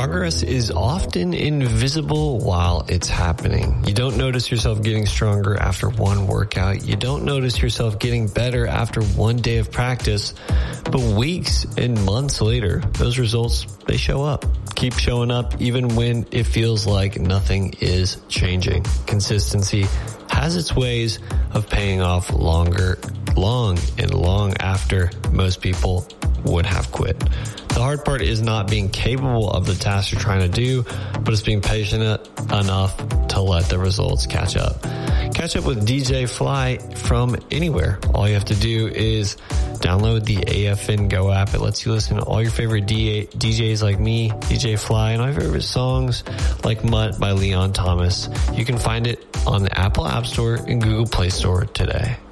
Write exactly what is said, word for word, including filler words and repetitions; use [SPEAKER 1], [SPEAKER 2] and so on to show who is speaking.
[SPEAKER 1] Progress is often invisible while it's happening. You don't notice yourself getting stronger after one workout. You don't notice yourself getting better after one day of practice. But weeks and months later, those results, they show up. Keep showing up even when it feels like nothing is changing. Consistency has its ways of paying off longer, long and long after most people would have quit. The hard part is not being capable of the task you're trying to do, but it's being patient enough to let the results catch up. Catch up with D J Fly from anywhere. All you have to do is download the A F N Go app. It lets you listen to all your favorite D Js like me, D J Fly, and all your favorite songs like Mutt by Leon Thomas. You can find it on the Apple App Store and Google Play Store today.